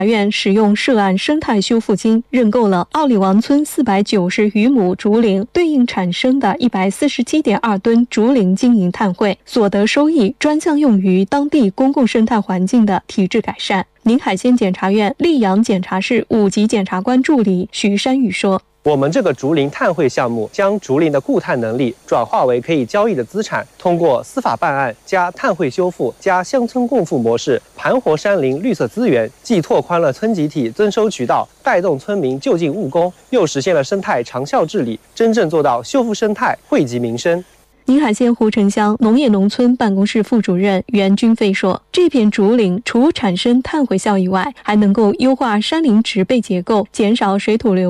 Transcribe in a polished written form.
院使用涉案生态修复金认购了奥里王村490余亩竹林，对应产生的147.2吨竹林经营碳汇，所得收益专项用于当地公共生态环境的体制改善。宁海县检察院溧阳检察室5级检察官助理徐山宇说， 我们这个竹林碳汇项目将竹林的固碳能力转化为可以交易的资产，通过司法办案加碳汇修复加乡村共富模式，盘活山林绿色资源，既拓宽了村集体增收渠道，带动村民就近务工，又实现了生态长效治理，真正做到修复生态，惠及民生。 宁海县湖城乡农业农村办公室副主任袁军飞说，这片竹林除产生碳回效以外，还能够优化山林植被结构，减少水土流